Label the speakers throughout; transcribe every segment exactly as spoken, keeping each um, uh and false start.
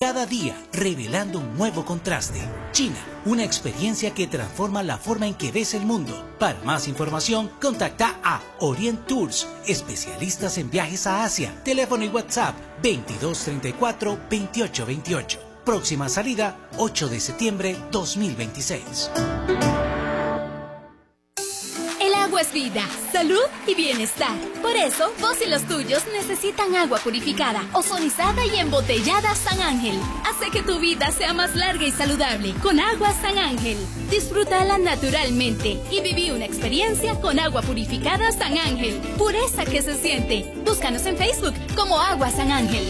Speaker 1: cada día revelando un nuevo contraste. China, una experiencia que transforma la forma en que ves el mundo. Para más información, contacta a Orient Tours, especialistas en viajes a Asia. Teléfono y WhatsApp veintidós treinta y cuatro veintiocho veintiocho. Próxima salida ocho de septiembre dos mil veintiséis.
Speaker 2: El agua es vida, salud y bienestar. Por eso, vos y los tuyos necesitan agua purificada, ozonizada y embotellada San Ángel. Hace que tu vida sea más larga y saludable con agua San Ángel. Disfrútala naturalmente y viví una experiencia con agua purificada San Ángel. Pureza que se siente. Búscanos en Facebook como Agua San Ángel.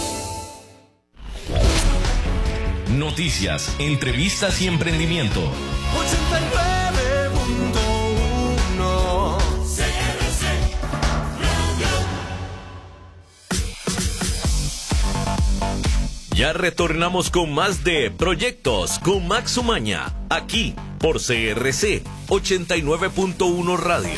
Speaker 3: Noticias, entrevistas y emprendimiento.
Speaker 4: ochenta y nueve punto uno C R C Radio.
Speaker 3: Ya retornamos con más de Proyectos con Max Umaña, aquí por C R C ochenta y nueve punto uno Radio.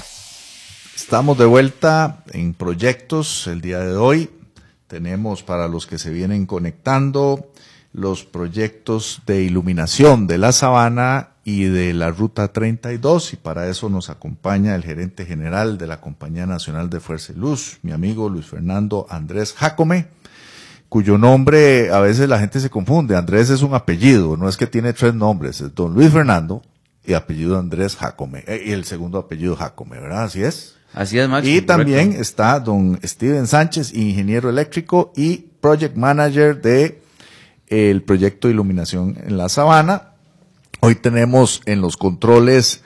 Speaker 5: Estamos de vuelta en Proyectos el día de hoy. Tenemos para los que se vienen conectando los proyectos de iluminación de la Sabana y de la Ruta treinta y dos, y para eso nos acompaña el gerente general de la Compañía Nacional de Fuerza y Luz, mi amigo Luis Fernando Andrés Jácome, cuyo nombre a veces la gente se confunde. Andrés es un apellido, no es que tiene tres nombres, es don Luis Fernando y apellido Andrés Jácome, y el segundo apellido Jácome, ¿verdad? Así es.
Speaker 6: Así es, Max.
Speaker 5: Y
Speaker 6: correcto.
Speaker 5: También está don Steven Sánchez, ingeniero eléctrico y project manager de el proyecto de iluminación en la Sabana. Hoy tenemos en los controles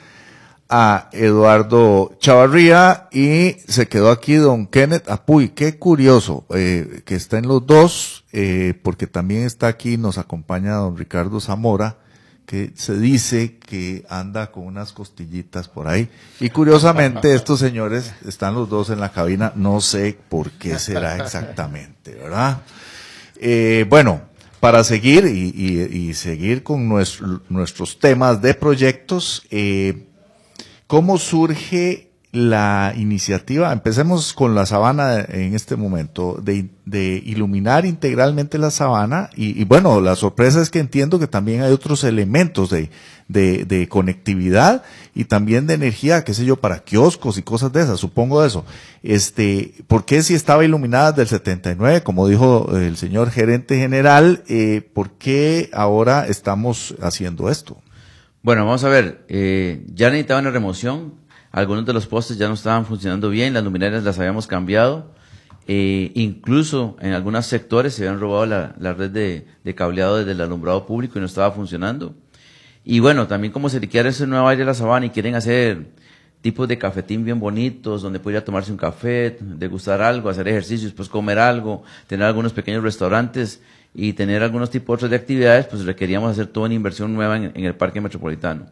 Speaker 5: a Eduardo Chavarría y se quedó aquí don Kenneth Apuy. Qué curioso eh, que estén los dos, eh, porque también está aquí, nos acompaña don Ricardo Zamora, que se dice que anda con unas costillitas por ahí. Y curiosamente estos señores están los dos en la cabina, no sé por qué será exactamente, ¿verdad? Eh, bueno, para seguir y, y, y seguir con nuestro, nuestros temas de proyectos, eh, ¿cómo surge la iniciativa? Empecemos con la Sabana en este momento, de, de iluminar integralmente la Sabana, y, y bueno, la sorpresa es que entiendo que también hay otros elementos de, de, de conectividad y también de energía, qué sé yo, para kioscos y cosas de esas, supongo eso. Este, ¿por qué si estaba iluminada desde el setenta y nueve, como dijo el señor gerente general, eh, por qué ahora estamos haciendo esto?
Speaker 6: Bueno, vamos a ver, eh, ya necesitaban una remoción. Algunos de los postes ya no estaban funcionando bien, las luminarias las habíamos cambiado, eh, incluso en algunos sectores se habían robado la, la red de, de cableado desde el alumbrado público y no estaba funcionando. Y bueno, también como se le quiere ese nuevo aire a la Sabana y quieren hacer tipos de cafetín bien bonitos, donde pudiera tomarse un café, degustar algo, hacer ejercicio, después comer algo, tener algunos pequeños restaurantes y tener algunos tipos otros de actividades, pues requeríamos hacer toda una inversión nueva en, en el parque metropolitano.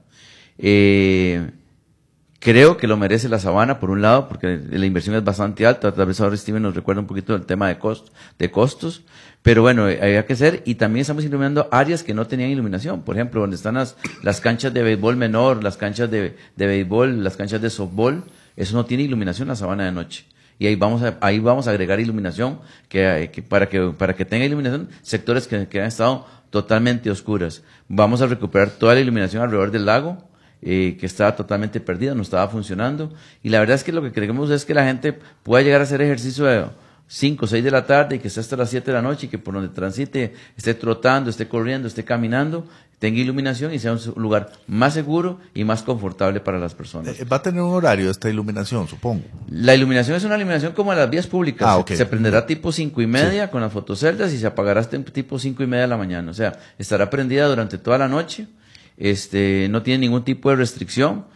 Speaker 6: Eh, Creo que lo merece la Sabana, por un lado, porque la inversión es bastante alta. Tal vez ahora Steven nos recuerda un poquito del tema de, cost, de costos. Pero bueno, había que hacer. Y también estamos iluminando áreas que no tenían iluminación. Por ejemplo, donde están las, las canchas de béisbol menor, las canchas de, de béisbol, las canchas de softball. Eso no tiene iluminación la Sabana de noche. Y ahí vamos a, ahí vamos a agregar iluminación que, que, para que para que tenga iluminación sectores que, que han estado totalmente oscuras. Vamos a recuperar toda la iluminación alrededor del lago. Eh, que estaba totalmente perdida, no estaba funcionando, y la verdad es que lo que queremos es que la gente pueda llegar a hacer ejercicio de cinco o seis de la tarde y que esté hasta las siete de la noche y que por donde transite esté trotando, esté corriendo, esté caminando, tenga iluminación y sea un lugar más seguro y más confortable para las personas.
Speaker 5: Va a tener un horario esta iluminación, supongo.
Speaker 6: La iluminación es una iluminación como en las vías públicas.
Speaker 5: Ah, okay.
Speaker 6: Se prenderá tipo cinco y media
Speaker 5: sí.
Speaker 6: con las fotoceldas y se apagará tipo cinco y media de la mañana. O sea, estará prendida durante toda la noche. Este, no tiene ningún tipo de restricción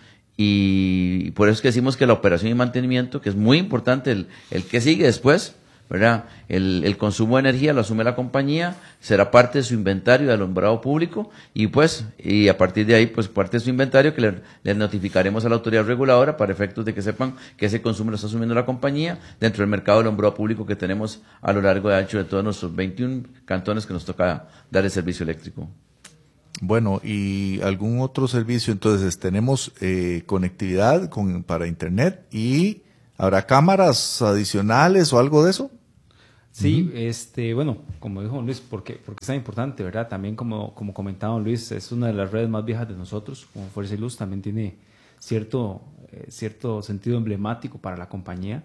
Speaker 6: y por eso es que decimos que la operación y mantenimiento, que es muy importante, el, el que sigue después, ¿verdad? El, el consumo de energía lo asume la compañía, será parte de su inventario de alumbrado público y pues, y a partir de ahí, pues parte de su inventario que le, le notificaremos a la autoridad reguladora para efectos de que sepan que ese consumo lo está asumiendo la compañía dentro del mercado de alumbrado público que tenemos a lo largo y ancho de todos nuestros veintiún cantones que nos toca dar el servicio eléctrico.
Speaker 5: Bueno, ¿y algún otro servicio? Entonces, tenemos eh, conectividad con, para internet y ¿habrá cámaras adicionales o algo de eso?
Speaker 7: Sí, uh-huh. este, bueno, como dijo Luis, porque, porque es tan importante, ¿verdad? También como, como comentaba Luis, es una de las redes más viejas de nosotros, como Fuerza y Luz, también tiene cierto, eh, cierto sentido emblemático para la compañía.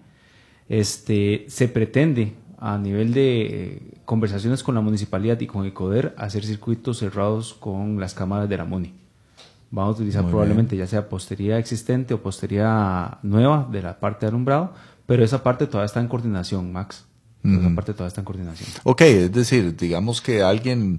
Speaker 7: Este, se pretende, a nivel de eh, conversaciones con la municipalidad y con ECODER, hacer circuitos cerrados con las cámaras de la MUNI. Vamos a utilizar Muy probablemente bien. ya sea postería existente o postería nueva de la parte de alumbrado, pero esa parte todavía está en coordinación, Max. Uh-huh. Esa parte todavía está en coordinación.
Speaker 5: Ok, es decir, digamos que alguien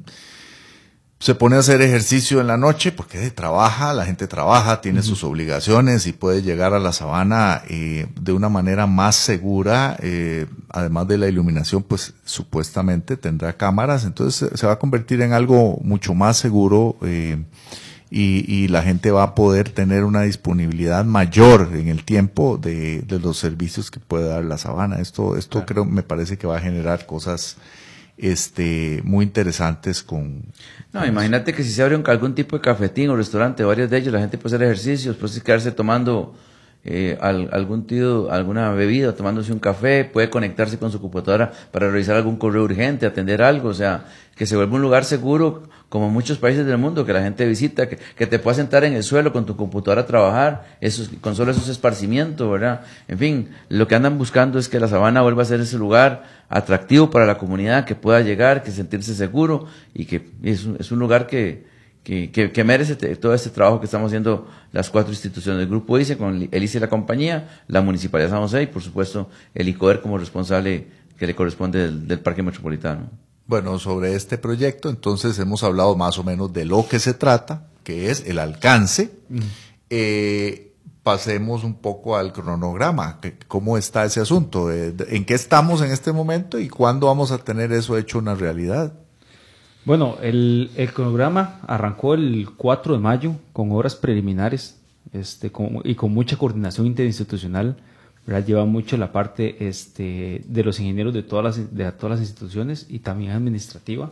Speaker 5: se pone a hacer ejercicio en la noche porque trabaja, la gente trabaja, tiene uh-huh. sus obligaciones y puede llegar a la sabana eh, de una manera más segura, eh, además de la iluminación, pues supuestamente tendrá cámaras, entonces se va a convertir en algo mucho más seguro eh, y, y la gente va a poder tener una disponibilidad mayor en el tiempo de, de los servicios que puede dar la sabana. Esto, esto claro. creo, me parece que va a generar cosas este muy interesantes con...
Speaker 6: No, con imagínate eso. Que si se abre un, algún tipo de cafetín o restaurante, varios de ellos, la gente puede hacer ejercicios, puede quedarse tomando eh, al, algún tío, alguna bebida, tomándose un café, puede conectarse con su computadora para revisar algún correo urgente, atender algo, o sea, que se vuelva un lugar seguro, como muchos países del mundo, que la gente visita, que, que te puedas sentar en el suelo con tu computadora a trabajar, eso, con solo eso es esparcimiento, ¿verdad? En fin, lo que andan buscando es que la sabana vuelva a ser ese lugar atractivo para la comunidad, que pueda llegar, que sentirse seguro, y que es un, es un lugar que, que, que, que merece te, todo este trabajo que estamos haciendo las cuatro instituciones del Grupo I C E, con el I C E y la compañía, la Municipalidad de San José y, por supuesto, el ICODER como responsable que le corresponde del, del Parque Metropolitano.
Speaker 5: Bueno, sobre este proyecto, entonces hemos hablado más o menos de lo que se trata, que es el alcance. Mm. Eh, pasemos un poco al cronograma. ¿Cómo está ese asunto? ¿En qué estamos en este momento y cuándo vamos a tener eso hecho una realidad?
Speaker 7: Bueno, el, el cronograma arrancó el cuatro de mayo con obras preliminares este, con, y con mucha coordinación interinstitucional. ¿verdad? Lleva mucho la parte este, de los ingenieros de todas las, de todas las instituciones y también administrativa.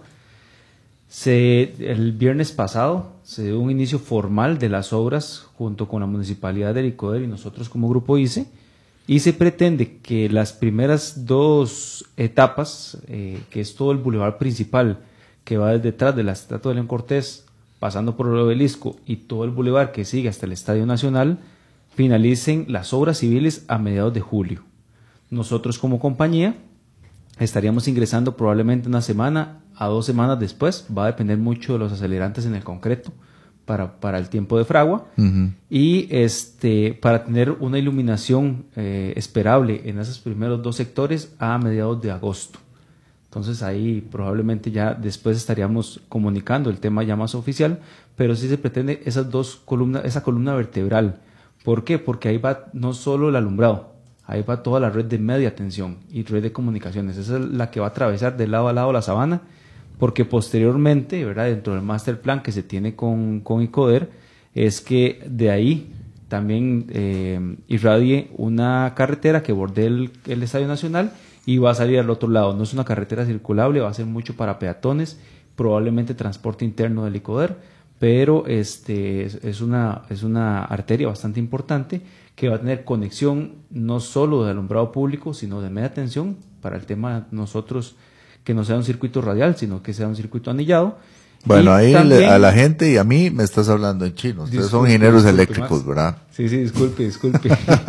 Speaker 7: Se, el viernes pasado se dio un inicio formal de las obras junto con la Municipalidad de ICODER y nosotros como Grupo I C E, y se pretende que las primeras dos etapas, eh, que es todo el bulevar principal que va desde detrás de la estatua de León Cortés, pasando por el obelisco y todo el bulevar que sigue hasta el Estadio Nacional, finalicen las obras civiles a mediados de julio. Nosotros como compañía estaríamos ingresando probablemente una semana a dos semanas después, va a depender mucho de los acelerantes en el concreto para, para el tiempo de fragua, uh-huh. y este, para tener una iluminación eh, esperable en esos primeros dos sectores a mediados de agosto. Entonces ahí probablemente ya después estaríamos comunicando el tema ya más oficial, pero sí se pretende esas dos columnas, esa columna vertebral. ¿Por qué? Porque ahí va no solo el alumbrado, ahí va toda la red de media tensión y red de comunicaciones. Esa es la que va a atravesar de lado a lado la sabana, porque posteriormente, ¿verdad? Dentro del master plan que se tiene con, con ICODER, es que de ahí también eh, irradie una carretera que bordee el, el Estadio Nacional y va a salir al otro lado. No es una carretera circulable, va a ser mucho para peatones, probablemente transporte interno del ICODER, pero este es, es, una, es una arteria bastante importante que va a tener conexión no solo de alumbrado público, sino de media tensión para el tema nosotros, que no sea un circuito radial, sino que sea un circuito anillado.
Speaker 5: Bueno,
Speaker 7: y
Speaker 5: ahí
Speaker 7: también,
Speaker 5: le, a la gente y a mí me estás hablando en chino. Ustedes disculpe, son ingenieros disculpe, eléctricos, Max. ¿Verdad?
Speaker 7: Sí, sí, disculpe, disculpe.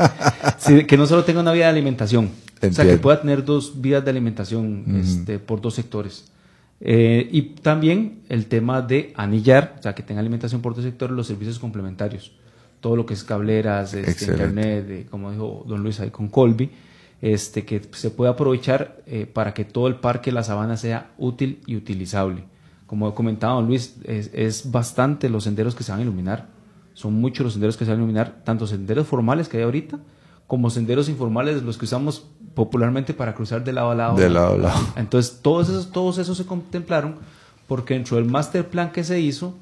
Speaker 7: Sí, que no solo tenga una vía de alimentación, Entiendo. O sea, que pueda tener dos vías de alimentación uh-huh. este, por dos sectores. Eh, y también el tema de anillar, o sea, que tenga alimentación por dos sectores, los servicios complementarios. Todo lo que es cableras, este, internet, eh, como dijo don Luis ahí con Colby, este, que se puede aprovechar eh, para que todo el parque La Sabana sea útil y utilizable. Como he comentado don Luis, es, es bastante los senderos que se van a iluminar. Son muchos los senderos que se van a iluminar, tanto senderos formales que hay ahorita, como senderos informales, los que usamos popularmente para cruzar de lado a lado.
Speaker 5: De lado a lado.
Speaker 7: Entonces, todos esos, todos esos se contemplaron porque dentro del master plan que se hizo,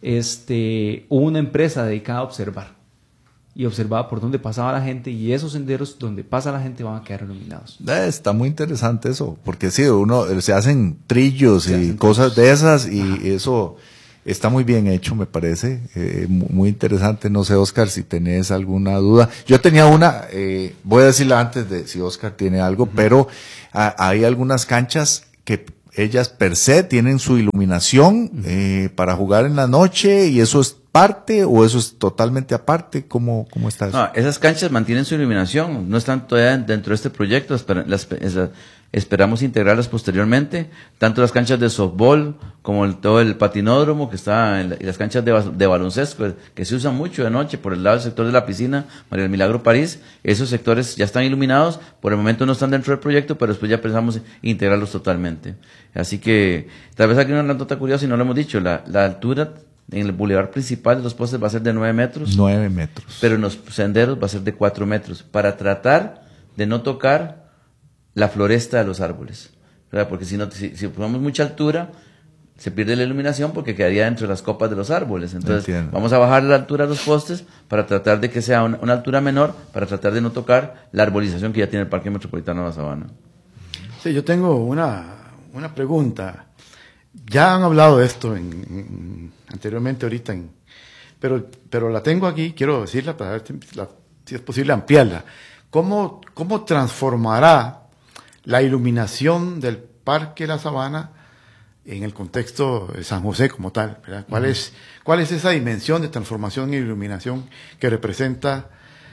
Speaker 7: este, hubo una empresa dedicada a observar y observaba por dónde pasaba la gente, y esos senderos donde pasa la gente van a quedar iluminados.
Speaker 5: Eh, está muy interesante eso, porque sí, uno se hacen trillos se y hacen cosas trillos. de esas, y Ajá. eso está muy bien hecho, me parece, eh, muy interesante. No sé, Oscar, si tenés alguna duda. Yo tenía una, eh, voy a decirla antes de si Oscar tiene algo, uh-huh. pero a, hay algunas canchas que ellas per se tienen su iluminación uh-huh. eh, para jugar en la noche, y eso es parte o eso es totalmente aparte. ¿Cómo, cómo está eso?
Speaker 6: No, esas canchas mantienen su iluminación, no están todavía dentro de este proyecto, espera, las, esas, esperamos integrarlas posteriormente, tanto las canchas de softball como el, todo el patinódromo que está en la, y las canchas de, de baloncesto que se usan mucho de noche por el lado del sector de la piscina María del Milagro París. Esos sectores ya están iluminados, por el momento no están dentro del proyecto, pero después ya pensamos integrarlos totalmente. Así que tal vez aquí una nota curiosa y no lo hemos dicho, la, la altura en el bulevar principal de los postes va a ser de nueve metros.
Speaker 5: nueve metros.
Speaker 6: Pero en los senderos va a ser de cuatro metros, para tratar de no tocar la floresta de los árboles, ¿verdad? Porque si no, si, si ponemos mucha altura, se pierde la iluminación porque quedaría dentro de las copas de los árboles. Entonces, Entiendo. vamos a bajar la altura de los postes para tratar de que sea una, una altura menor, para tratar de no tocar la arbolización que ya tiene el Parque Metropolitano de La Sabana.
Speaker 8: Sí, yo tengo una, una pregunta. Ya han hablado de esto en, en, anteriormente, ahorita, en, pero, pero la tengo aquí, quiero decirla para ver si, la, si es posible ampliarla. ¿Cómo, cómo transformará la iluminación del Parque La Sabana en el contexto de San José como tal, ¿verdad? ¿Cuál, uh-huh. es, ¿Cuál es esa dimensión de transformación e iluminación que representa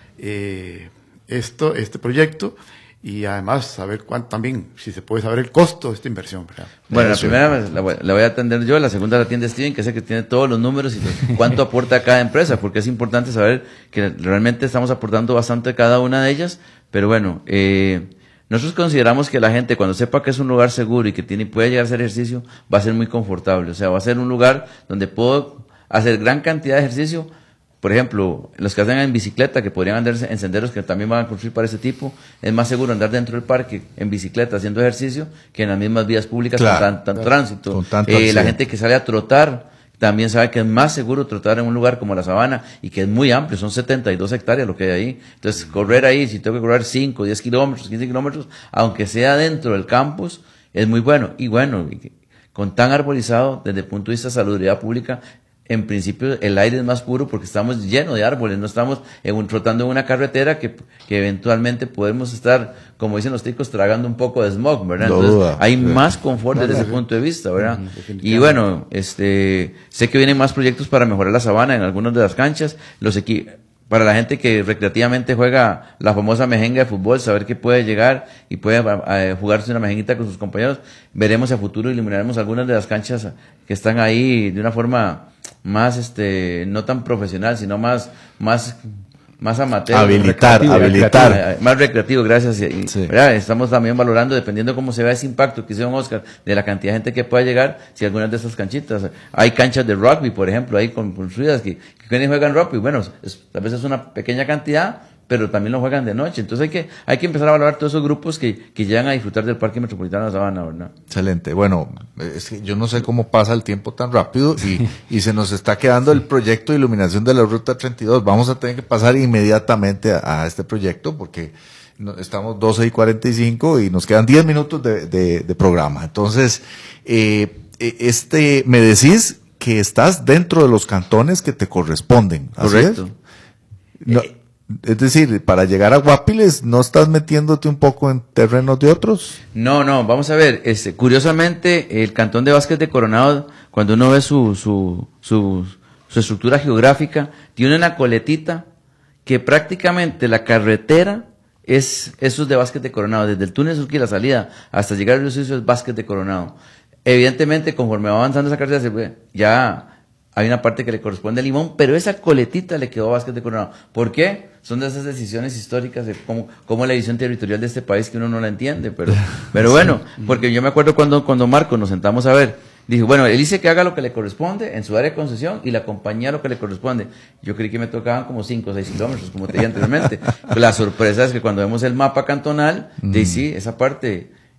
Speaker 8: eh, esto, este proyecto? Y además saber cuánto también, si se puede saber el costo de esta inversión, ¿verdad?
Speaker 6: Bueno, Eso. la primera la voy, la voy a atender yo, la segunda la atiende Steven, que sé que tiene todos los números y los, cuánto aporta cada empresa, porque es importante saber que realmente estamos aportando bastante cada una de ellas, pero bueno, eh, nosotros consideramos que la gente cuando sepa que es un lugar seguro y que tiene puede llegar a hacer ejercicio, va a ser muy confortable, o sea, va a ser un lugar donde puedo hacer gran cantidad de ejercicio. Por ejemplo, los que andan en bicicleta, que podrían andar en senderos que también van a construir para ese tipo, es más seguro andar dentro del parque en bicicleta haciendo ejercicio que en las mismas vías públicas claro, con tanto claro, tránsito. Con tanto eh, la gente que sale a trotar también sabe que es más seguro trotar en un lugar como La Sabana y que es muy amplio, son setenta y dos hectáreas lo que hay ahí. Entonces, correr ahí, si tengo que correr cinco, diez kilómetros, quince kilómetros, aunque sea dentro del campus, es muy bueno. Y bueno, con tan arbolizado, desde el punto de vista de salubridad pública, en principio el aire es más puro porque estamos llenos de árboles, no estamos en un, trotando en una carretera que, que eventualmente podemos estar, como dicen los ticos, tragando un poco de smog, ¿verdad? Entonces no hay sí. más confort desde ese punto de vista, ¿verdad? Uh-huh, y bueno, este, sé que vienen más proyectos para mejorar La Sabana en algunas de las canchas, los equipos. Para la gente que recreativamente juega la famosa mejenga de fútbol, saber que puede llegar y puede eh, jugarse una mejenguita con sus compañeros, veremos a futuro, iluminaremos algunas de las canchas que están ahí de una forma más, este, no tan profesional, sino más, más, más amateur.
Speaker 5: Habilitar,
Speaker 6: recreativo,
Speaker 5: habilitar.
Speaker 6: Recreativo, más recreativo, gracias. Y, sí. ¿verdad? Estamos también valorando, dependiendo cómo se vea ese impacto que hizo don Oscar, de la cantidad de gente que pueda llegar, si algunas de estas canchitas, hay canchas de rugby, por ejemplo, ahí construidas que, que quienes juegan rugby, bueno, es, a veces es una pequeña cantidad, pero también lo juegan de noche. Entonces hay que hay que empezar a valorar todos esos grupos que, que llegan a disfrutar del Parque Metropolitano de La Sabana, ¿verdad?
Speaker 5: Excelente. Bueno, es que yo no sé cómo pasa el tiempo tan rápido y, y se nos está quedando el proyecto de iluminación de la Ruta treinta y dos. Vamos a tener que pasar inmediatamente a, a este proyecto porque no, estamos doce y cuarenta y cinco y nos quedan diez minutos de, de, de programa. Entonces, eh, este, me decís que estás dentro de los cantones que te corresponden. ¿Así
Speaker 6: Correcto.
Speaker 5: Es? No, eh, Es decir, para llegar a Guapiles, ¿no estás metiéndote un poco en terrenos de otros?
Speaker 6: No, no, vamos a ver, este, curiosamente, el Cantón de Vázquez de Coronado, cuando uno ve su, su, su, su estructura geográfica, tiene una coletita que prácticamente la carretera es, eso es de Vázquez de Coronado, desde el túnel sur y la salida hasta llegar al río Sucio es Vázquez de Coronado. Evidentemente, conforme va avanzando esa carretera, se ve, ya hay una parte que le corresponde a Limón, pero esa coletita le quedó a Vázquez de Coronado. ¿Por qué? Son de esas decisiones históricas de cómo, cómo la división territorial de este país que uno no la entiende, pero, pero bueno, porque yo me acuerdo cuando, cuando Marco nos sentamos a ver, dijo, bueno, él dice que haga lo que le corresponde en su área de concesión y la compañía lo que le corresponde. Yo creí que me tocaban como cinco o seis kilómetros, como te dije anteriormente. La sorpresa es que cuando vemos el mapa cantonal, mm. de sí, esa parte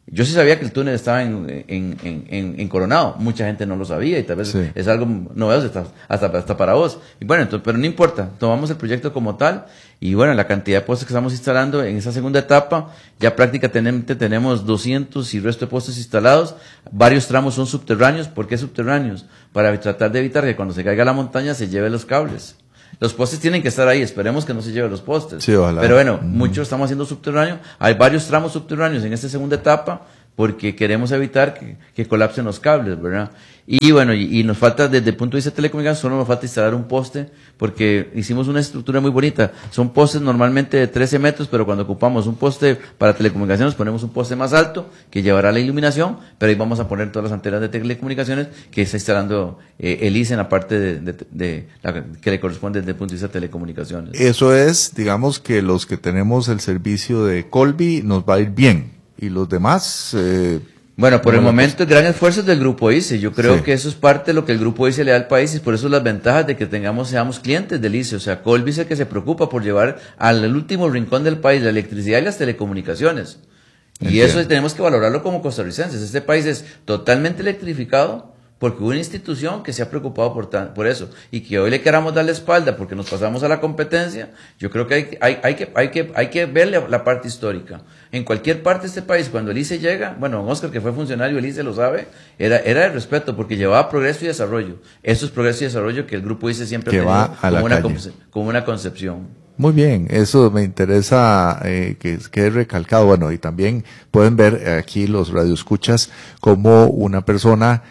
Speaker 6: Yo sí sabía que el túnel estaba en, en, en, en Coronado, mucha gente no lo sabía y tal vez sí. es algo novedoso hasta, hasta, hasta para vos. Y bueno, entonces, pero no importa, tomamos el proyecto como tal y bueno, la cantidad de postes que estamos instalando en esa segunda etapa, ya prácticamente tenemos doscientos y resto de postes instalados, varios tramos son subterráneos. ¿Por qué subterráneos? Para tratar de evitar que cuando se caiga la montaña se lleve los cables. Los postes tienen que estar ahí, esperemos que no se lleven los postes. Sí, ojalá. Pero bueno, mm. muchos estamos haciendo subterráneo. Hay varios tramos subterráneos en esta segunda etapa porque queremos evitar que, que colapsen los cables, ¿verdad? Y bueno, y, y nos falta, desde el punto de vista de telecomunicaciones, solo nos falta instalar un poste porque hicimos una estructura muy bonita. Son postes normalmente de trece metros, pero cuando ocupamos un poste para telecomunicaciones ponemos un poste más alto que llevará la iluminación, pero ahí vamos a poner todas las antenas de telecomunicaciones que está instalando eh, el I C E en la parte de, de, de la que le corresponde desde el punto de vista de telecomunicaciones.
Speaker 5: Eso es, digamos que los que tenemos el servicio de Colby nos va a ir bien y los demás... Eh,
Speaker 6: Bueno, por el momento, el gran esfuerzo es del Grupo I C E. Yo creo sí. que eso es parte de lo que el Grupo I C E le da al país y por eso las ventajas de que tengamos, seamos clientes del I C E. O sea, Colby es el que se preocupa por llevar al último rincón del país la electricidad y las telecomunicaciones. Entiendo. Y eso tenemos que valorarlo como costarricenses. Este país es totalmente electrificado porque hubo una institución que se ha preocupado por, tan, por eso y que hoy le queramos dar la espalda porque nos pasamos a la competencia. Yo creo que hay, hay, hay, que, hay, que, hay que verle la parte histórica. En cualquier parte de este país, cuando el I C E llega, bueno, Oscar, que fue funcionario, el I C E lo sabe, era, era de respeto porque llevaba progreso y desarrollo. Eso es progreso y desarrollo que el Grupo I C E siempre
Speaker 5: que
Speaker 6: ha tenido como una,
Speaker 5: conce-
Speaker 6: como una concepción.
Speaker 5: Muy bien, eso me interesa eh, que quede recalcado. Bueno, y también pueden ver aquí los radioescuchas como una persona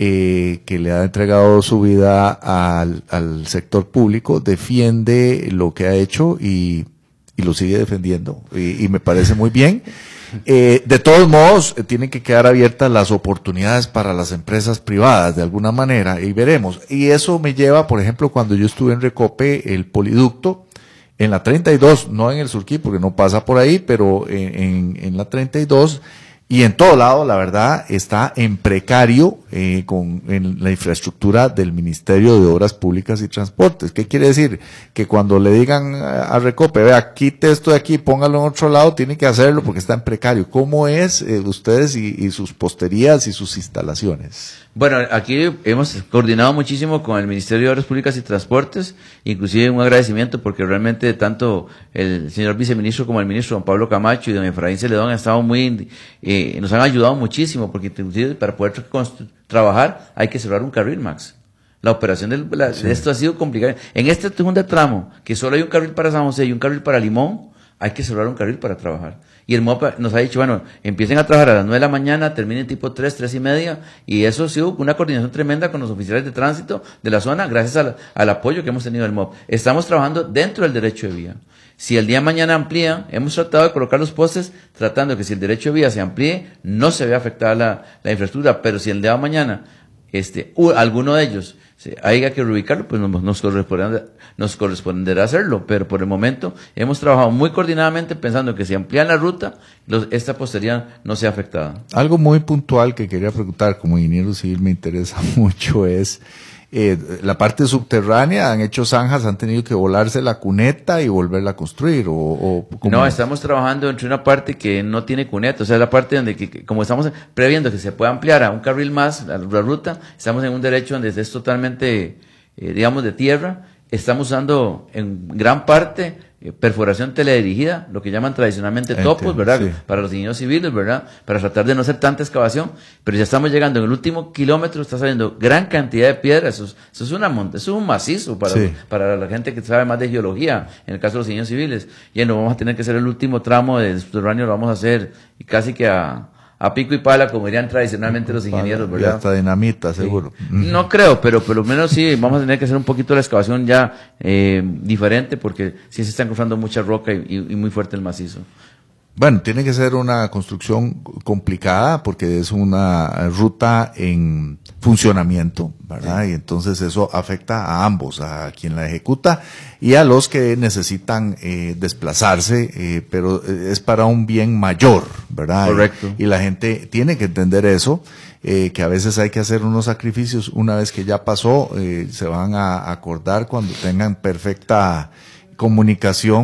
Speaker 5: eh, que le ha entregado su vida al, al sector público defiende lo que ha hecho y y lo sigue defendiendo, y, y me parece muy bien. Eh, de todos modos, eh, tienen que quedar abiertas las oportunidades para las empresas privadas, de alguna manera, y veremos. Y eso me lleva, por ejemplo, cuando yo estuve en Recope, el poliducto, en la treinta y dos, no en el Surquí, porque no pasa por ahí, pero en, en, en la treinta y dos, y en todo lado, la verdad, está en precario eh, con en la infraestructura del Ministerio de Obras Públicas y Transportes. ¿Qué quiere decir? Que cuando le digan a Recope, vea, quite esto de aquí, póngalo en otro lado, tiene que hacerlo porque está en precario. ¿Cómo es eh, ustedes y, y sus posterías y sus instalaciones?
Speaker 6: Bueno, aquí hemos coordinado muchísimo con el Ministerio de Obras Públicas y Transportes, inclusive un agradecimiento porque realmente tanto el señor viceministro como el ministro don Pablo Camacho y don Efraín Celedón han estado muy, eh, nos han ayudado muchísimo porque inclusive para poder constru- trabajar hay que cerrar un carril, Max. La operación del, la, sí. de esto ha sido complicada. En este segundo tramo, que solo hay un carril para San José y un carril para Limón, hay que cerrar un carril para trabajar. Y el M O P nos ha dicho, bueno, empiecen a trabajar a las nueve de la mañana, terminen tipo tres, tres y media, y eso ha sido una coordinación tremenda con los oficiales de tránsito de la zona, gracias al, al apoyo que hemos tenido del M O P. Estamos trabajando dentro del derecho de vía. Si el día de mañana amplía, hemos tratado de colocar los postes, tratando que si el derecho de vía se amplíe, no se vea afectada la, la infraestructura, pero si el día de mañana, este, uh, alguno de ellos, si haya que reubicarlo, pues nos, nos, corresponderá, nos corresponderá hacerlo, pero por el momento hemos trabajado muy coordinadamente pensando que si amplían la ruta, los, esta postería no sea afectada.
Speaker 5: Algo muy puntual que quería preguntar, como ingeniero civil me interesa mucho, es eh, la parte subterránea. Han hecho zanjas, han tenido que volarse la cuneta y volverla a construir, o, o ¿cómo?
Speaker 6: No, estamos trabajando entre una parte que no tiene cuneta, o sea, la parte donde, que, que, como estamos previendo que se pueda ampliar a un carril más la, la ruta, estamos en un derecho donde es totalmente, eh, digamos, de tierra. Estamos usando en gran parte eh, perforación teledirigida, lo que llaman tradicionalmente
Speaker 5: Entiendo,
Speaker 6: topos, ¿verdad?
Speaker 5: Sí.
Speaker 6: Para los ingenieros civiles, ¿verdad? Para tratar de no hacer tanta excavación, pero ya estamos llegando en el último kilómetro, está saliendo gran cantidad de piedras, eso es, eso es una monta, eso es un macizo para, sí. para la gente que sabe más de geología, en el caso de los ingenieros civiles. Y no vamos a tener que hacer el último tramo de subterráneo, lo vamos a hacer y casi que a a pico y pala, como dirían tradicionalmente los ingenieros, ¿verdad?
Speaker 5: Y hasta dinamita, seguro.
Speaker 6: Sí. No creo, pero por lo menos sí, vamos a tener que hacer un poquito la excavación ya eh, diferente, porque sí se está encontrando mucha roca y, y, y muy fuerte el macizo.
Speaker 5: Bueno, tiene que ser una construcción complicada porque es una ruta en funcionamiento, ¿verdad? Sí. Y entonces eso afecta a ambos, a quien la ejecuta y a los que necesitan eh, desplazarse, eh, pero es para un bien mayor, ¿verdad?
Speaker 6: Correcto.
Speaker 5: Y, y la gente tiene que entender eso, eh, que a veces hay que hacer unos sacrificios una vez que ya pasó, eh, se van a acordar cuando tengan perfecta comunicación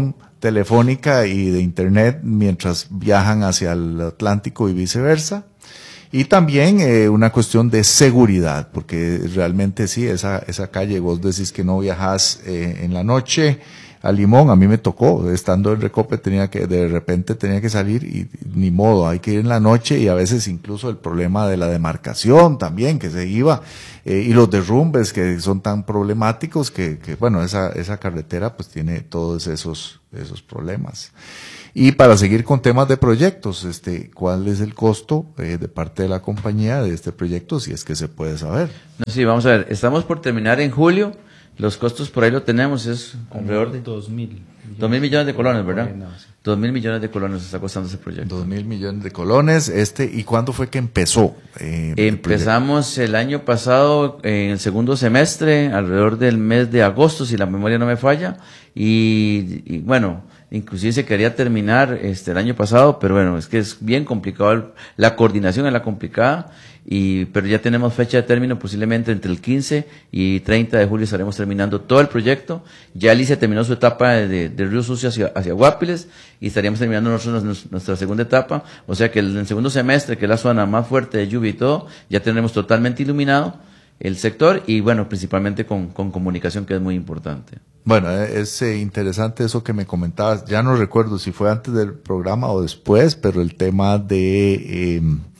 Speaker 5: telefónica y de internet mientras viajan hacia el Atlántico y viceversa. Y también eh, una cuestión de seguridad, porque realmente sí, esa, esa calle, vos decís que no viajás eh, en la noche a Limón, a mí me tocó, estando en Recope tenía que, de repente tenía que salir y ni modo, hay que ir en la noche y a veces incluso el problema de la demarcación también, que se iba, eh, y los derrumbes que son tan problemáticos que, que bueno, esa, esa carretera pues tiene todos esos, esos problemas. Y para seguir con temas de proyectos, este, ¿cuál es el costo eh, de parte de la compañía de este proyecto, si es que se puede saber?
Speaker 6: No, sí, vamos a ver, estamos por terminar en julio, los costos por ahí lo tenemos, es alrededor de
Speaker 7: dos mil.
Speaker 6: Dos mil millones de colones, ¿verdad?
Speaker 7: No, sí.
Speaker 6: Dos mil millones de colones está costando ese proyecto.
Speaker 5: Dos mil millones de colones, este, ¿y cuándo fue que empezó? Eh,
Speaker 6: Empezamos el, el año pasado, en el segundo semestre, alrededor del mes de agosto, si la memoria no me falla, y, y bueno, inclusive se quería terminar este el año pasado, pero bueno, es que es bien complicado, el, la coordinación es la complicada, y pero ya tenemos fecha de término, posiblemente entre el quince y treinta de julio estaremos terminando todo el proyecto. Ya Alicia terminó su etapa de, de, de Río Sucio hacia, hacia Guapiles, y estaríamos terminando nosotros nuestra segunda etapa, o sea que el, el segundo semestre, que es la zona más fuerte de lluvia y todo, ya tendremos totalmente iluminado el sector, y bueno, principalmente con, con comunicación, que es muy importante.
Speaker 5: Bueno, es eh, interesante eso que me comentabas, ya no recuerdo si fue antes del programa o después, pero el tema de eh,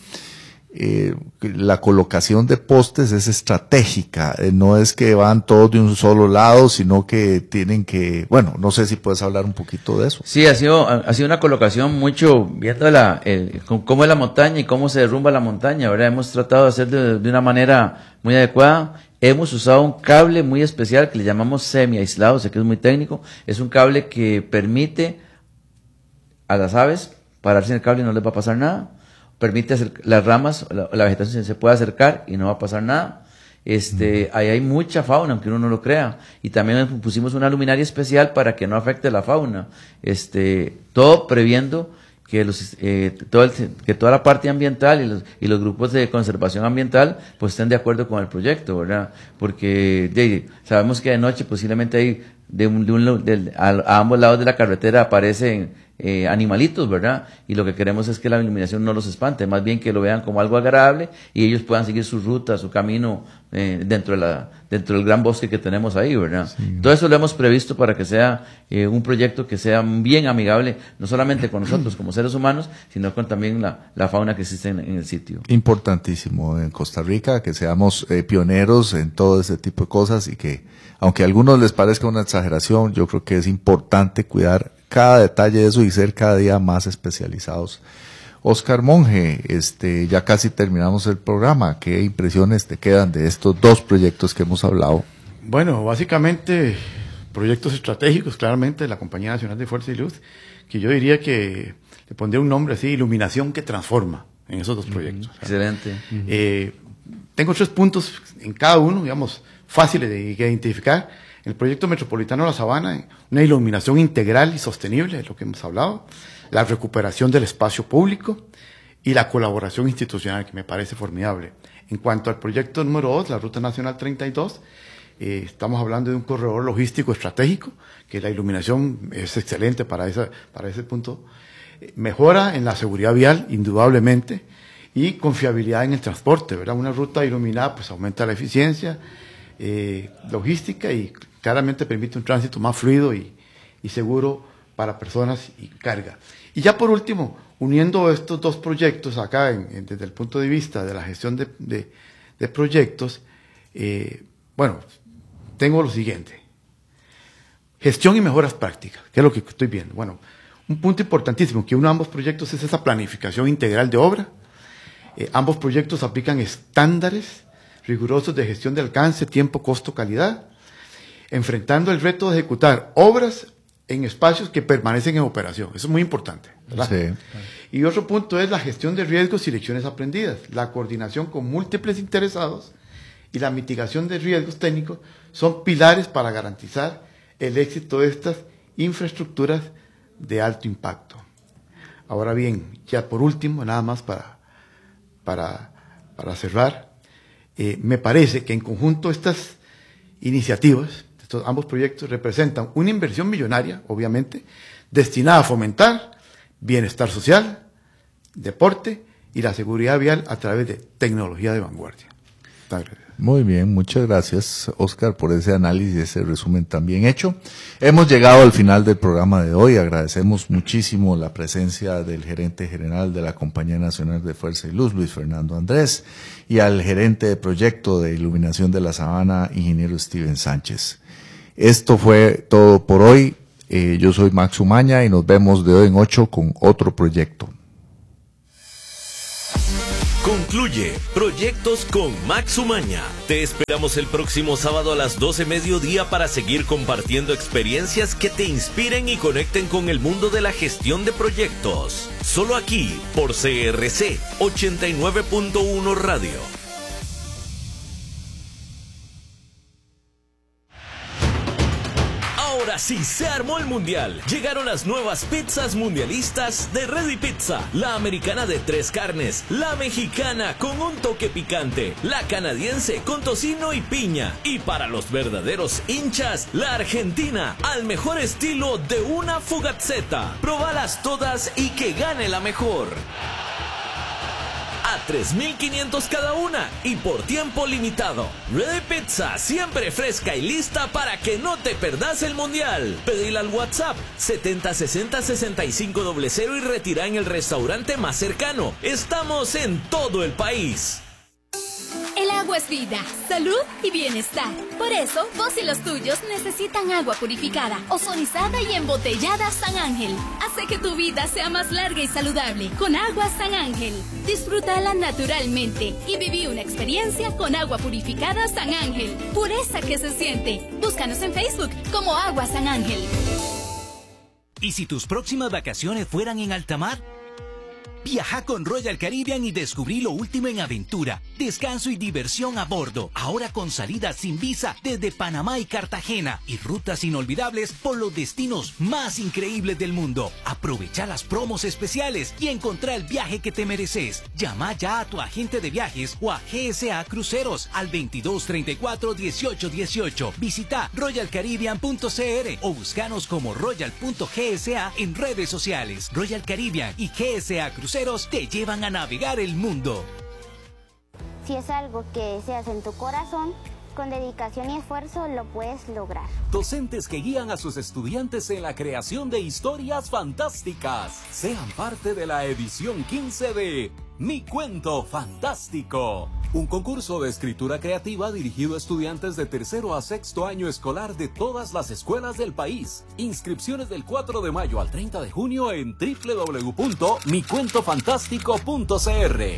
Speaker 5: eh, la colocación de postes es estratégica, eh, no es que van todos de un solo lado, sino que tienen que, bueno, no sé si puedes hablar un poquito de eso.
Speaker 6: Sí, ha sido, ha sido una colocación mucho, viendo la, el, cómo es la montaña y cómo se derrumba la montaña, ¿verdad? Hemos tratado de hacer de, de una manera muy adecuada. Hemos usado un cable muy especial que le llamamos semi-aislado, sé que es muy técnico, es un cable que permite a las aves pararse en el cable y no les va a pasar nada, permite hacer las ramas, la, la vegetación se puede acercar y no va a pasar nada. Este, ahí hay mucha fauna, aunque uno no lo crea, y también pusimos una luminaria especial para que no afecte la fauna, este, todo previendo que los eh, todo el, que toda la parte ambiental y los y los grupos de conservación ambiental pues estén de acuerdo con el proyecto, ¿verdad? Porque de, sabemos que de noche posiblemente hay de un, de un de, a, a ambos lados de la carretera aparecen eh, animalitos, ¿verdad? Y lo que queremos es que la iluminación no los espante, más bien que lo vean como algo agradable y ellos puedan seguir su ruta, su camino eh, dentro de la dentro del gran bosque que tenemos ahí, ¿verdad? Sí. Todo eso lo hemos previsto para que sea eh, un proyecto que sea bien amigable, no solamente con nosotros como seres humanos, sino con también la, la fauna que existe en, en el sitio.
Speaker 5: Importantísimo en Costa Rica que seamos eh, pioneros en todo ese tipo de cosas y que, aunque a algunos les parezca una exageración, yo creo que es importante cuidar cada detalle de eso y ser cada día más especializados. Oscar Monge, este, ya casi terminamos el programa. ¿Qué impresiones te quedan de estos dos proyectos que hemos hablado?
Speaker 8: Bueno, básicamente proyectos estratégicos, claramente, de la Compañía Nacional de Fuerza y Luz, que yo diría que le pondría un nombre así, iluminación que transforma, en esos dos proyectos.
Speaker 6: Uh-huh. Excelente. Uh-huh.
Speaker 8: Eh, tengo tres puntos en cada uno, digamos, fáciles de identificar. El proyecto metropolitano de La Sabana, una iluminación integral y sostenible, es lo que hemos hablado, la recuperación del espacio público y la colaboración institucional, que me parece formidable. En cuanto al proyecto número dos, la Ruta Nacional treinta y dos, eh, estamos hablando de un corredor logístico estratégico, que la iluminación es excelente para, esa, para ese punto. Eh, mejora en la seguridad vial, indudablemente, y confiabilidad en el transporte, ¿verdad? Una ruta iluminada pues aumenta la eficiencia eh, logística y claramente permite un tránsito más fluido y, y seguro para personas y carga. Y ya por último, uniendo estos dos proyectos acá en, en, desde el punto de vista de la gestión de, de, de proyectos, eh, bueno, tengo lo siguiente. Gestión y mejoras prácticas, ¿qué es lo que estoy viendo? Bueno, un punto importantísimo que une ambos proyectos es esa planificación integral de obra. Eh, ambos proyectos aplican estándares rigurosos de gestión de alcance, tiempo, costo, calidad, enfrentando el reto de ejecutar obras en espacios que permanecen en operación. Eso es muy importante, ¿verdad? Sí. Y otro punto es la gestión de riesgos y lecciones aprendidas. La coordinación con múltiples interesados y la mitigación de riesgos técnicos son pilares para garantizar el éxito de estas infraestructuras de alto impacto. Ahora bien, ya por último, nada más para, para, para cerrar, eh, me parece que en conjunto estas iniciativas, estos ambos proyectos representan una inversión millonaria, obviamente, destinada a fomentar bienestar social, deporte y la seguridad vial a través de tecnología de vanguardia.
Speaker 5: Muy bien, muchas gracias, Oscar, por ese análisis, ese resumen tan bien hecho. Hemos llegado al final del programa de hoy. Agradecemos muchísimo la presencia del gerente general de la Compañía Nacional de Fuerza y Luz, Luis Fernando Andrés, y al gerente de proyecto de iluminación de la Sabana, ingeniero Steven Sánchez. Esto fue todo por hoy. Eh, yo soy Max Umaña y nos vemos de hoy en ocho con otro proyecto.
Speaker 3: Concluye Proyectos con Max Umaña. Te esperamos el próximo sábado a las doce mediodía para seguir compartiendo experiencias que te inspiren y conecten con el mundo de la gestión de proyectos. Solo aquí por C R C ochenta y nueve punto uno Radio. Ahora sí se armó el mundial. Llegaron las nuevas pizzas mundialistas de Ready Pizza. La americana de tres carnes, la mexicana con un toque picante, la canadiense con tocino y piña. Y para los verdaderos hinchas, la argentina al mejor estilo de una fugazzetta. Probalas todas y que gane la mejor. A tres mil quinientos cada una y por tiempo limitado. Ready Pizza, siempre fresca y lista para que no te perdas el mundial. Pedila al WhatsApp setenta sesenta sesenta y cinco cero cero y retira en el restaurante más cercano. Estamos en todo el país.
Speaker 2: El agua es vida, salud y bienestar. Por eso, vos y los tuyos necesitan agua purificada, ozonizada y embotellada San Ángel. Hace que tu vida sea más larga y saludable con agua San Ángel. Disfrútala naturalmente y viví una experiencia con agua purificada San Ángel. Pureza que se siente. Búscanos en Facebook como Agua San Ángel.
Speaker 1: ¿Y si tus próximas vacaciones fueran en alta mar? Viaja con Royal Caribbean y descubrí lo último en aventura, descanso y diversión a bordo. Ahora con salidas sin visa desde Panamá y Cartagena y rutas inolvidables por los destinos más increíbles del mundo. Aprovecha las promos especiales y encontrá el viaje que te mereces. Llama ya a tu agente de viajes o a G S A Cruceros al veintidós treinta y cuatro dieciocho dieciocho. Visita royal caribbean punto c r o búscanos como royal punto g s a en redes sociales. Royal Caribbean y G S A Cruceros te llevan a navegar el mundo.
Speaker 9: Si es algo que deseas en tu corazón, con dedicación y esfuerzo lo puedes lograr.
Speaker 10: Docentes que guían a sus estudiantes en la creación de historias fantásticas. Sean parte de la edición quince de Mi Cuento Fantástico. Un concurso de escritura creativa dirigido a estudiantes de tercero a sexto año escolar de todas las escuelas del país. Inscripciones del cuatro de mayo al treinta de junio en doble u doble u doble u punto mi cuento fantástico punto c r.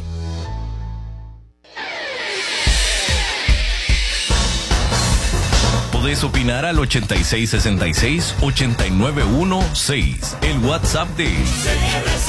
Speaker 3: Podés opinar al ochenta y seis sesenta y seis ochenta y nueve dieciséis. El WhatsApp de